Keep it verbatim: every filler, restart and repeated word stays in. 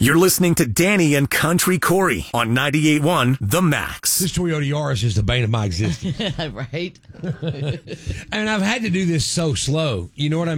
You're listening to Danny and Country Corey on ninety-eight point one The Max. This Toyota Yaris is the bane of my existence. Right? And I've had to do this so slow. You know what I mean?